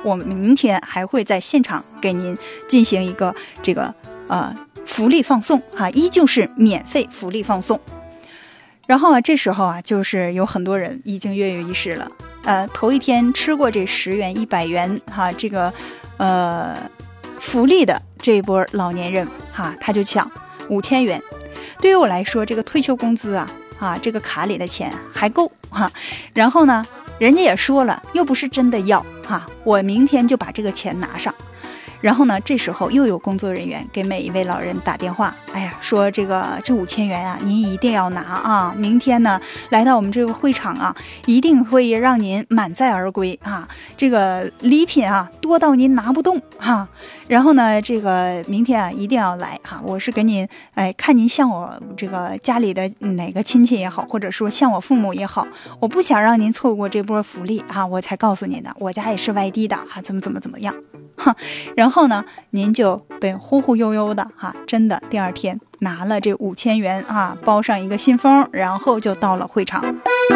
我们明天还会在现场给您进行一个这个福利放送依旧是免费福利放送。然后这时候就是有很多人已经跃跃欲试了。头一天吃过这10元100元这个福利的这一波老年人他就抢5000元。对于我来说，这个退休工资这个卡里的钱还够然后呢，人家也说了，又不是真的要我明天就把这个钱拿上。然后呢，这时候又有工作人员给每一位老人打电话，说这5000元您一定要拿明天呢来到我们这个会场一定会让您满载而归这个礼品多到您拿不动然后呢，这个明天一定要来我是给您看您像我这个家里的哪个亲戚也好，或者说像我父母也好，我不想让您错过这波福利我才告诉您的，我家也是外地的怎么样然后呢，您就被忽忽悠悠的真的第二天拿了这5000元包上一个信封，然后就到了会场。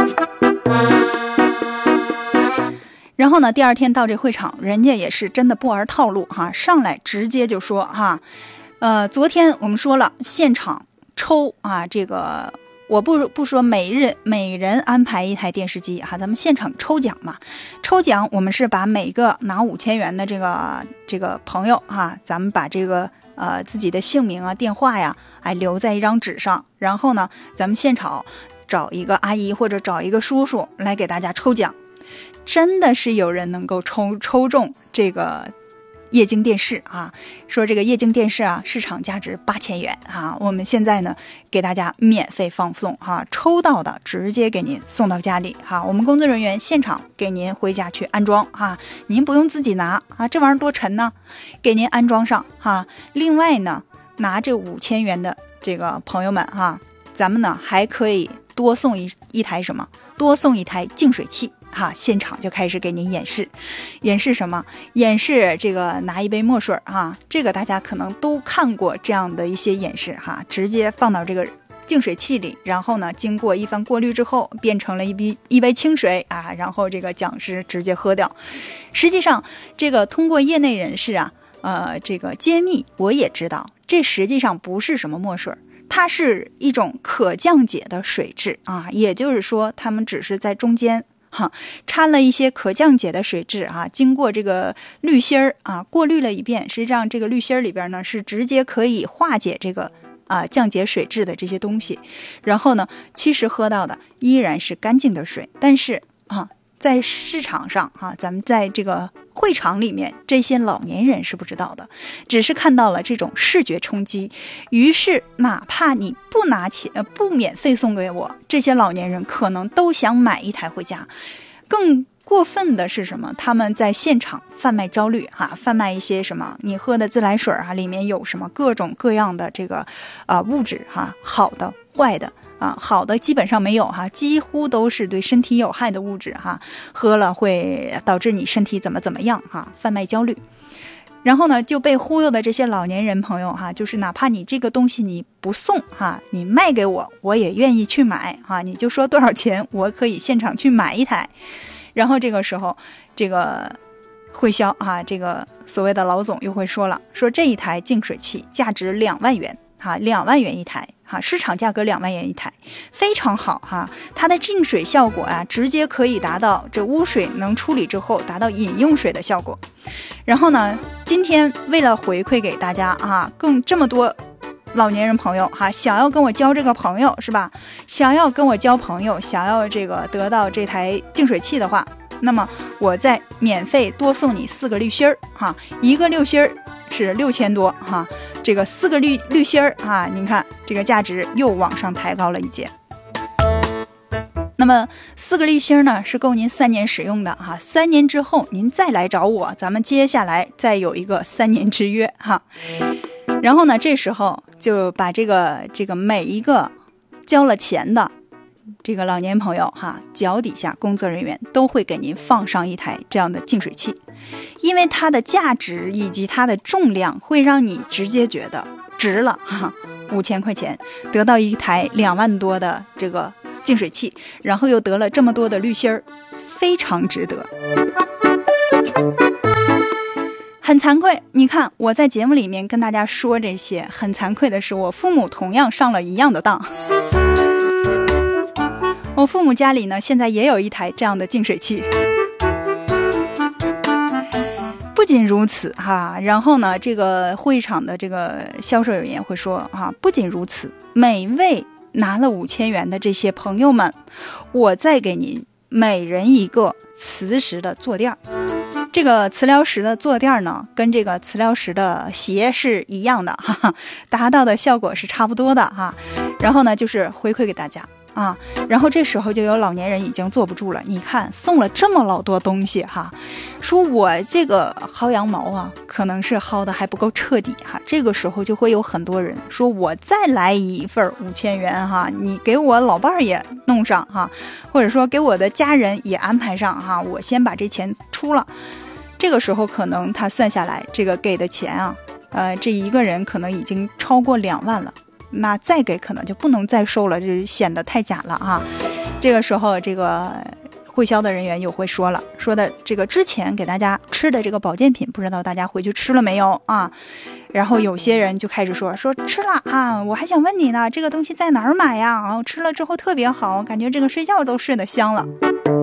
然后呢，第二天到这会场，人家也是真的不玩套路上来直接就说昨天我们说了，现场抽这个我不说每人安排一台电视机咱们现场抽奖嘛。抽奖我们是把每个拿5000元的这个朋友咱们把这个自己的姓名电话留在一张纸上，然后呢咱们现场找一个阿姨或者找一个叔叔来给大家抽奖。真的是有人能够抽中这个液晶电视说这个液晶电视市场价值8000元我们现在呢给大家免费放送抽到的直接给您送到家里我们工作人员现场给您回家去安装您不用自己拿这玩意儿多沉呢，给您安装上另外呢，拿这5000元的这个朋友们咱们呢还可以多送一台什么？多送一台净水器现场就开始给您演示什么？演示这个拿一杯墨水这个大家可能都看过这样的一些演示直接放到这个净水器里，然后呢经过一番过滤之后变成了一杯清水然后这个讲师直接喝掉。实际上这个通过业内人士这个揭秘，我也知道这实际上不是什么墨水，它是一种可降解的水质也就是说他们只是在中间掺了一些可降解的水质经过这个滤芯过滤了一遍，实际上这个滤芯里边呢是直接可以化解这个降解水质的这些东西，然后呢其实喝到的依然是干净的水，但是在市场上咱们在这个会场里面，这些老年人是不知道的，只是看到了这种视觉冲击，于是哪怕你不拿钱不免费送给我，这些老年人可能都想买一台回家。更过分的是什么？他们在现场贩卖焦虑贩卖一些什么你喝的自来水里面有什么各种各样的这个物质好的坏的好的基本上没有几乎都是对身体有害的物质喝了会导致你身体怎么样贩卖焦虑。然后呢就被忽悠的这些老年人朋友就是哪怕你这个东西你不送你卖给我，我也愿意去买你就说多少钱，我可以现场去买一台。然后这个时候这个会销这个所谓的老总又会说了，说这一台净水器价值2万元2万元一台市场价格2万元一台，非常好它的净水效果直接可以达到这污水能处理之后达到饮用水的效果。然后呢今天为了回馈给大家更这么多老年人朋友想要跟我交这个朋友是吧？想要跟我交朋友，想要这个得到这台净水器的话，那么我再免费多送你4个滤芯一个滤芯是6000多这个4个滤芯您看这个价值又往上抬高了一截。那么4个滤芯呢是够您3年使用的3年之后您再来找我，咱们接下来再有一个3年之约然后呢这时候就把这个每一个交了钱的这个老年朋友脚底下工作人员都会给您放上一台这样的净水器，因为它的价值以及它的重量会让你直接觉得值了5000块钱得到一台2万多的这个净水器，然后又得了这么多的滤芯非常值得。 很惭愧，你看我在节目里面跟大家说这些，很惭愧的是我父母同样上了一样的当。我父母家里呢现在也有一台这样的净水器。不仅如此哈，然后呢这个会场的这个销售人员会说哈，不仅如此，每位拿了5000元的这些朋友们，我再给您每人一个磁石的坐垫。这个磁疗石的坐垫呢，跟这个磁疗石的鞋是一样的哈，达到的效果是差不多的哈。然后呢，就是回馈给大家啊。然后这时候就有老年人已经坐不住了，你看送了这么老多东西哈，说我这个薅羊毛啊，可能是薅的还不够彻底哈。这个时候就会有很多人说，我再来一份5000元哈，你给我老伴儿也弄上哈，或者说给我的家人也安排上哈，我先把这钱出了。这个时候可能他算下来，这个给的钱啊，这一个人可能已经超过2万了，那再给可能就不能再收了，就显得太假了啊。这个时候，这个会销的人员又会说的这个之前给大家吃的这个保健品，不知道大家回去吃了没有啊？然后有些人就开始说吃了啊，我还想问你呢，这个东西在哪儿买呀？啊，吃了之后特别好，感觉这个睡觉都睡得香了。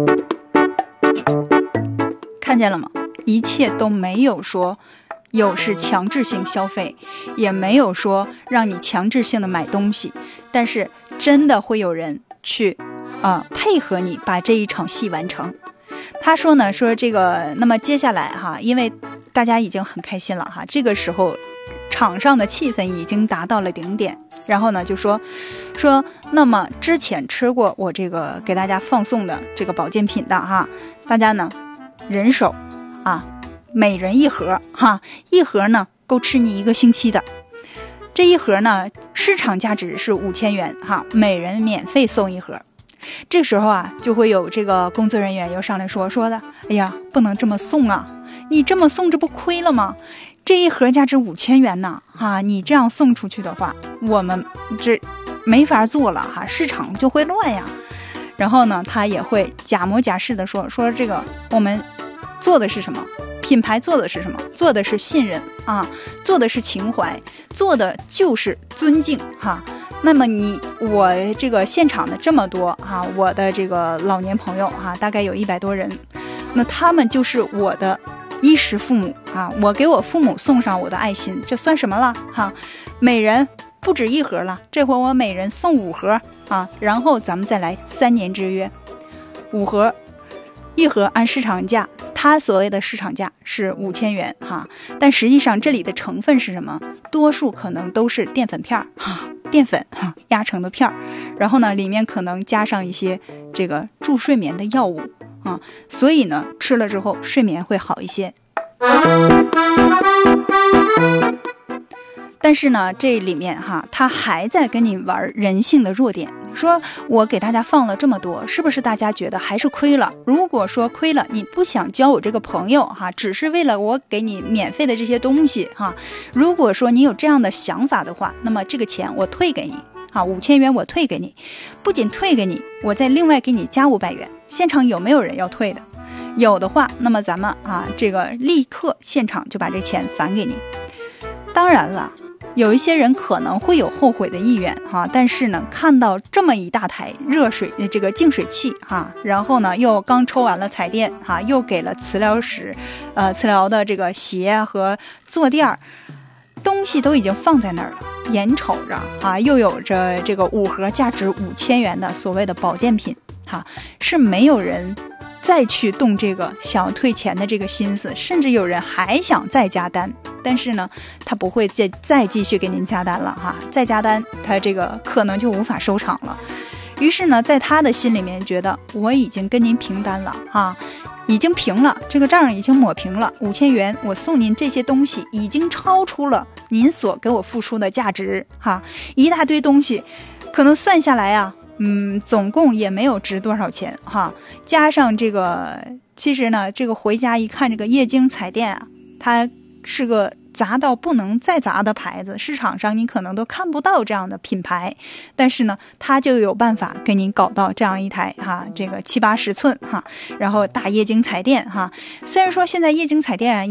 看见了吗？一切都没有说有是强制性消费，也没有说让你强制性的买东西，但是真的会有人去配合你把这一场戏完成。他说呢，说这个那么接下来哈，因为大家已经很开心了哈，这个时候场上的气氛已经达到了顶点，然后呢就说那么之前吃过我这个给大家放送的这个保健品的哈，大家呢人手啊，每人一盒哈，一盒呢够吃你1个星期的。这一盒呢市场价值是5000元哈，每人免费送一盒。这时候啊，就会有这个工作人员又上来说的，哎呀，不能这么送啊，你这么送这不亏了吗？这一盒价值5000元呢哈，你这样送出去的话，我们这没法做了哈，市场就会乱呀。然后呢，他也会假模假式的说这个我们做的是什么？品牌做的是什么？做的是信任啊，做的是情怀，做的就是尊敬哈。那么我这个现场的这么多哈，我的这个老年朋友哈，大概有100多人，那他们就是我的衣食父母啊，我给我父母送上我的爱心，这算什么了哈？每人不止1盒了，这回我每人送5盒啊，然后咱们再来3年之约，5盒，1盒按市场价，它所谓的市场价是5000元哈，但实际上这里的成分是什么？多数可能都是淀粉片哈，淀粉哈压成的片儿，然后呢里面可能加上一些这个助睡眠的药物啊，所以呢吃了之后睡眠会好一些。但是呢，这里面哈，他还在跟你玩人性的弱点，说我给大家放了这么多，是不是大家觉得还是亏了？如果说亏了，你不想交我这个朋友哈，只是为了我给你免费的这些东西哈，如果说你有这样的想法的话，那么这个钱我退给你啊，5000元我退给你，不仅退给你，我再另外给你加500元。现场有没有人要退的？有的话，那么咱们啊，这个立刻现场就把这钱返给你。当然了，有一些人可能会有后悔的意愿哈，但是呢，看到这么一大台热水这个净水器哈，然后呢又刚抽完了彩电哈，又给了磁疗石，磁疗的这个鞋和坐垫，东西都已经放在那儿了，眼瞅着啊，又有着这个5盒价值5000元的所谓的保健品哈，是没有人再去动这个想要退钱的这个心思，甚至有人还想再加单，但是呢他不会再继续给您加单了哈，再加单他这个可能就无法收场了。于是呢在他的心里面觉得我已经跟您平单了哈，已经平了，这个账已经抹平了，5000元我送您这些东西已经超出了您所给我付出的价值哈，一大堆东西可能算下来啊，总共也没有值多少钱哈，加上这个，其实呢，这个回家一看，这个液晶彩电啊，它是个杂到不能再杂的牌子，市场上你可能都看不到这样的品牌，但是呢，它就有办法给你搞到这样一台哈，这个70-80寸哈，然后大液晶彩电哈。虽然说现在液晶彩电